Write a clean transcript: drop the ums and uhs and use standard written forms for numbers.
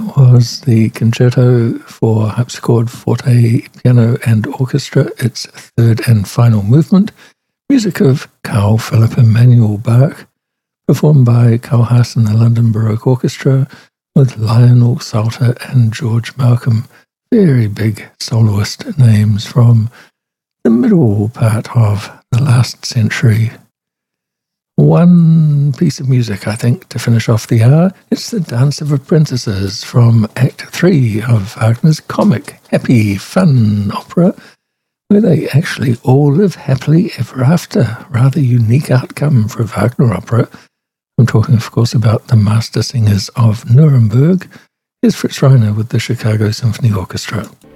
That was the Concerto for Harpsichord, Forte, Piano and Orchestra, its third and final movement, music of Carl Philipp Emanuel Bach, performed by Carl Haas and the London Baroque Orchestra, with Lionel Salter and George Malcolm, very big soloist names from the middle part of the last century. One piece of music, I think, to finish off the hour. It's the Dance of Apprentices from Act 3 of Wagner's comic, happy, fun opera, where they actually all live happily ever after. Rather unique outcome for a Wagner opera. I'm talking, of course, about the Master Singers of Nuremberg. Here's Fritz Reiner with the Chicago Symphony Orchestra.